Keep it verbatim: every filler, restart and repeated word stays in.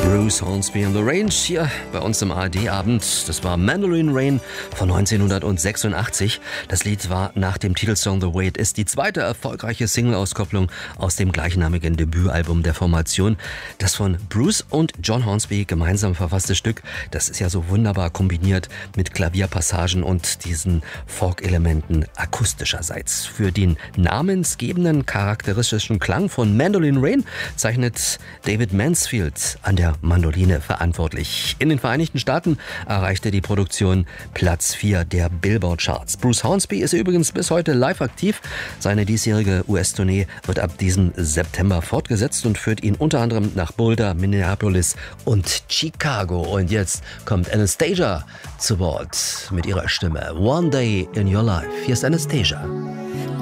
Bruce Hornsby and the Range hier bei uns im A R D-Abend. Das war Mandolin Rain von neunzehnhundertsechsundachtzig. Das Lied war nach dem Titelsong The Way It Is die zweite erfolgreiche Single-Auskopplung aus dem gleichnamigen Debütalbum der Formation. Das von Bruce und John Hornsby gemeinsam verfasste Stück, das ist ja so wunderbar kombiniert mit Klavierpassagen und diesen Folk-Elementen akustischerseits. Für den namensgebenden charakteristischen Klang von Mandolin Rain zeichnet David Mansfield an der Mandoline verantwortlich. In den Vereinigten Staaten erreichte die Produktion Platz vier der Billboard-Charts. Bruce Hornsby ist übrigens bis heute live aktiv. Seine diesjährige U S-Tournee wird ab diesem September fortgesetzt und führt ihn unter anderem nach Boulder, Minneapolis und Chicago. Und jetzt kommt Anastasia zu Wort mit ihrer Stimme. One Day in Your Life. Hier ist Anastasia.